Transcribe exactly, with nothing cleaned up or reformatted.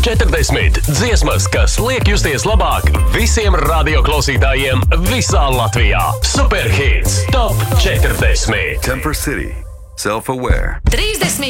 četrdesmit dziesmas, kas liek justies labāk visiem radioklausītājiem visā Latvijā. Superhits Top četrdesmit. Temper City. Self-aware. trīsdesmit